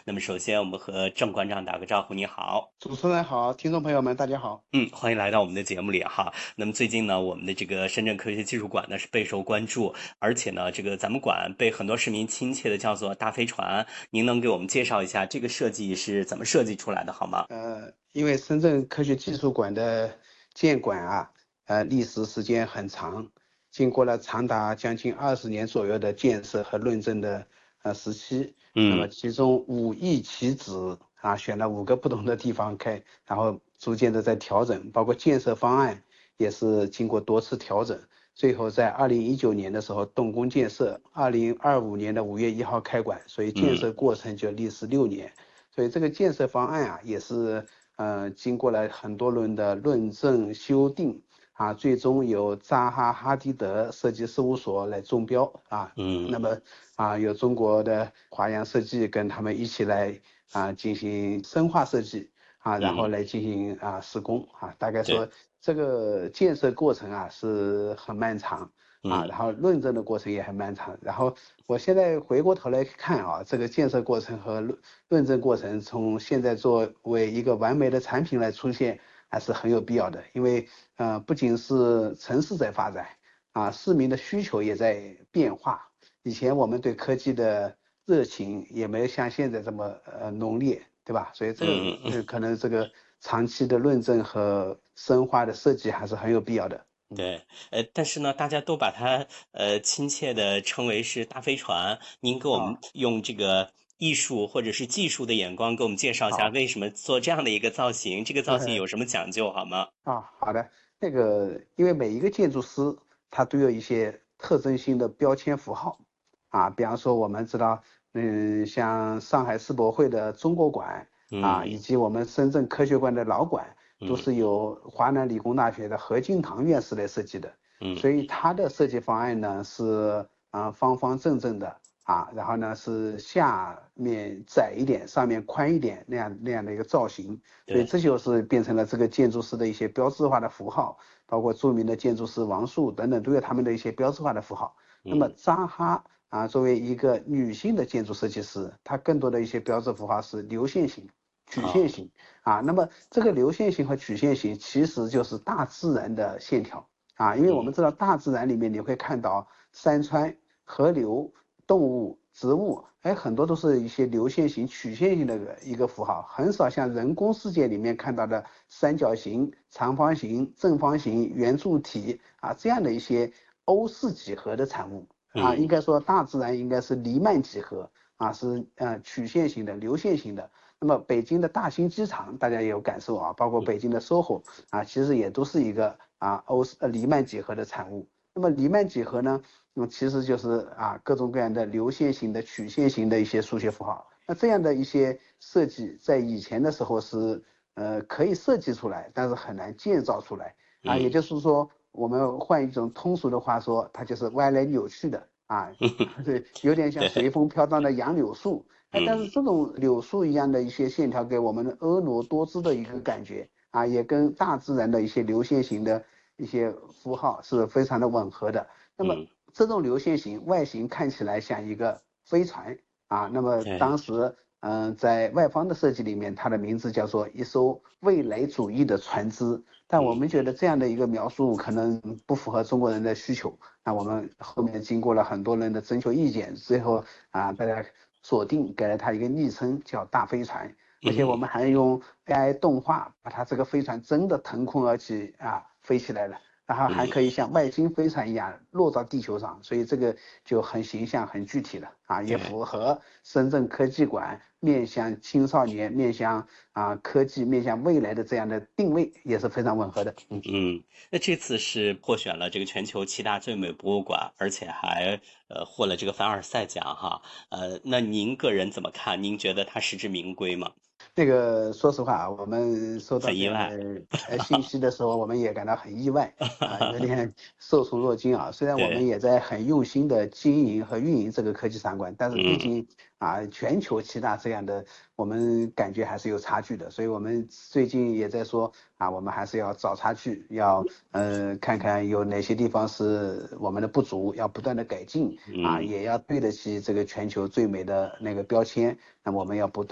那么首先我们和郑馆长打个招呼，你好。 主持人好，听众朋友们，大家好。 欢迎来到我们的节目里哈。那么最近呢，我们的这个深圳科学技术馆呢是备受关注，而且呢，这个咱们馆被很多市民亲切的叫做大飞船。您能给我们介绍一下这个设计是怎么设计出来的好吗？ 因为深圳科学技术馆的建馆啊，历史时间很长，经过了长达将近20年左右的建设和论证的时期。那么嗯其中5翼起子啊，选了5个不同的地方开，然后逐渐的在调整，包括建设方案也是经过多次调整，最后在2019年的时候动工建设，2025年的5月1号开馆，所以建嗯设过程就历时6年。所以这个建设方案啊，也是经过了很多轮的论证修订啊，最终由扎哈哈迪德设计事务所来中标啊。那嗯么有中国的华阳设计跟他们一起来进行深化设计啊，然后嗯， 来进行施工啊。大概对， 说这个建设过程啊是很漫长。 嗯然后论证的过程也很漫长。然后我现在回过头来看啊，这个建设过程和论证过程，从现在作为一个完美的产品来出现，还是很有必要的。因为不仅是城市在发展市民的需求也在变化。以前我们对科技的热情也没有像现在这么浓烈，对吧？所以这个嗯。 可能这个长期的论证和深化的设计还是很有必要的。 对，但是呢，大家都把它亲切的称为是大飞船。您给我们啊， 用这个艺术或者是技术的眼光给我们介绍一下， 好。 为什么做这样的一个造型？这个造型有什么讲究好吗？ 好的。那个，因为每一个建筑师他都有一些特征性的标签符号比方说我们知道，像上海世博会的中国馆以嗯及我们深圳科学馆的老馆，都嗯是由华南理工大学的何敬堂院士来设计的。 嗯， 所以他的设计方案呢是方方正正的然后呢是下面窄一点，上面宽一点那样的一个造型。所以对， 这就是变成了这个建筑师的一些标志化的符号，包括著名的建筑师王树等等都有他们的一些标志化的符号。那么嗯扎哈作为一个女性的建筑设计师，她更多的一些标志符号是流线型、曲线好， 型那么这个流线型和曲线型其实就是大自然的线条因为我们嗯知道大自然里面你会看到山川、河流、动物、植物，很多都是一些流线型、曲线型的一个符号，很少像人工世界里面看到的三角形、长方形、正方形、圆柱体这样的一些欧式几何的产物应嗯该说大自然应该是黎曼几何是曲线型的、流线型的。那么北京的大兴机场，大家也有感受包括北京的 SOHO 其实也都是一个欧式黎曼几何的产物。那么黎曼几何呢，其实就是各种各样的流线型的、曲线型的一些数学符号。那这样的一些设计，在以前的时候是可以设计出来，但是很难建造出来也嗯就是说，我们换一种通俗的话说，它就是歪来扭曲的对，有点像随对， 风飘荡的杨柳树。但是嗯这种柳树一样的一些线条，给我们的婀娜多姿的一个感觉也跟大自然的一些流线型的一些符号是非常的吻合的。那么嗯， 这种流线型外形看起来像一个飞船那么当对， 时在外方的设计里面，它的名字叫做一艘未来主义的船只。但我嗯们觉得这样的一个描述可能不符合中国人的需求。那我们后面经过了很多人的征求意见，最后大家锁定给了它一个昵称叫大飞船。而且我嗯。 们还用 AI 动画把它这个飞船真的腾空而起飞起来了。然后还可以像外星飞船一样落到地球上，所以这个就很形象、很具体了也对。 符合深圳科技馆面向青少年、面向科技、面向未来的这样的定位，也是非常吻合的。 那这次是获选了这个全球7大最美博物馆，而且还获了这个凡尔赛奖哈。那您个人怎么看？您觉得它实至名归吗？ 这个说实话我们收到这样的很意外。 信息的时候，我们也感到很意外有点受宠若惊虽然我们对， 也在很用心的经营和运营这个科技展馆，但是毕嗯竟全球7大这样的，我们感觉还是有差距的。所以我们最近也在说我们还是要找差距，要看看有哪些地方是我们的不足，要不断的改进嗯。 也要对得起这个全球最美的那个标签。那么我们要不断